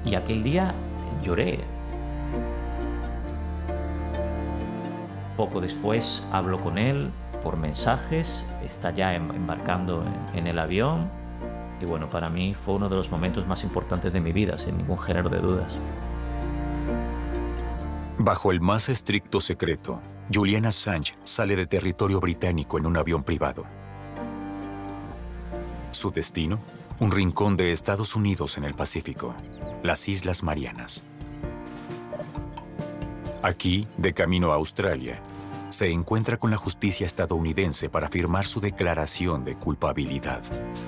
Y aquel día lloré. Poco después hablo con él por mensajes, está ya embarcando en el avión. Y bueno, para mí fue uno de los momentos más importantes de mi vida, sin ningún género de dudas. Bajo el más estricto secreto, Julian Assange sale de territorio británico en un avión privado. Su destino, un rincón de Estados Unidos en el Pacífico, las Islas Marianas. Aquí, de camino a Australia, se encuentra con la justicia estadounidense para firmar su declaración de culpabilidad.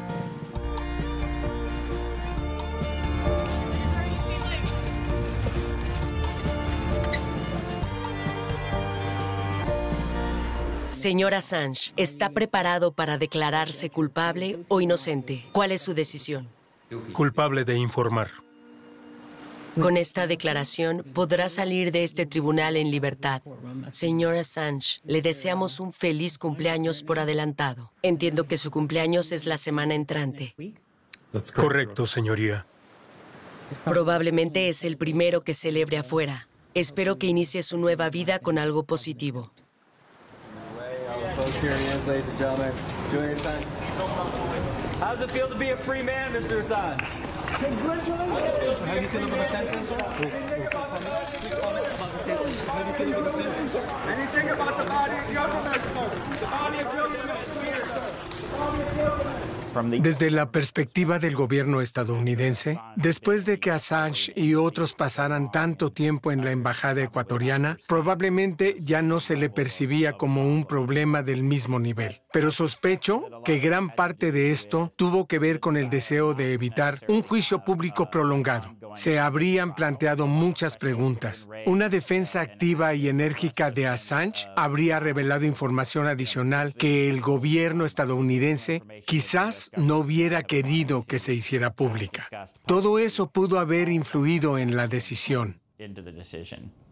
Señor Assange, ¿está preparado para declararse culpable o inocente? ¿Cuál es su decisión? Culpable de informar. Con esta declaración podrá salir de este tribunal en libertad. Señor Assange, le deseamos un feliz cumpleaños por adelantado. Entiendo que su cumpleaños es la semana entrante. Correcto, señoría. Probablemente es el primero que celebre afuera. Espero que inicie su nueva vida con algo positivo. Here he is, ladies and gentlemen. Julian Assange. How does it feel to be a free man, Mr. Assange? Congratulations! How do you feel about the sentence, sir? Anything about the sentence? How do you feel about the sentence? Anything about the body of government, sir? The body of government is here, sir. The body of government. Desde la perspectiva del gobierno estadounidense, después de que Assange y otros pasaran tanto tiempo en la embajada ecuatoriana, probablemente ya no se le percibía como un problema del mismo nivel. Pero sospecho que gran parte de esto tuvo que ver con el deseo de evitar un juicio público prolongado. Se habrían planteado muchas preguntas. Una defensa activa y enérgica de Assange habría revelado información adicional que el gobierno estadounidense quizás no hubiera querido que se hiciera pública. Todo eso pudo haber influido en la decisión.